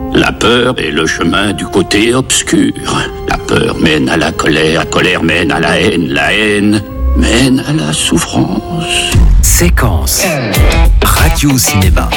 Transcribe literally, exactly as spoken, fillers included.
La peur est le chemin du côté obscur. La peur mène à la colère, la colère mène à la haine, la haine mène à la souffrance. Séquence Radio Cinéma.